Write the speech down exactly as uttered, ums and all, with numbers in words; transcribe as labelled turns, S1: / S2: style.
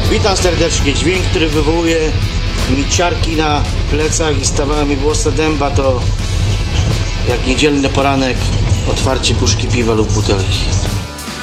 S1: Witam serdecznie. Dźwięk, który wywołuje mi ciarki na plecach i stawały mi włosy dęba, to jak niedzielny poranek otwarcie puszki piwa lub butelki.